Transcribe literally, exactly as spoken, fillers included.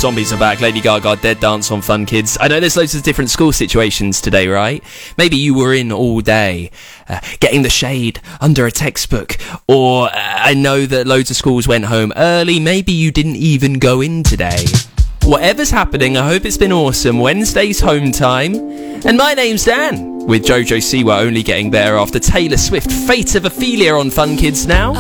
Zombies are back. Lady Gaga, Dead Dance on Fun Kids. I know there's loads of different school situations today, right? Maybe you were in all day, uh, getting the shade under a textbook. Or uh, I know that loads of schools went home early. Maybe you didn't even go in today. Whatever's happening, I hope it's been awesome. Wednesday's home time. And my name's Dan, with Jojo Siwa only getting better after Taylor Swift, Fate of Ophelia on Fun Kids now.